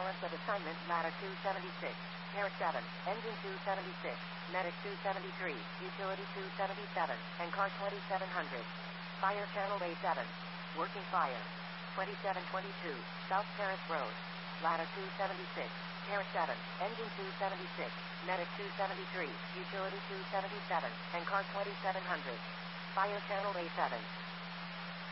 Balance of assignment, ladder 276. Air 7, engine 276, medic 273, utility 277, and car 2700. Fire channel A7. Working fire. 2722, South Terrace Road. Ladder 276, Air 7, engine 276, medic 273, utility 277, and car 2700. Fire channel A7.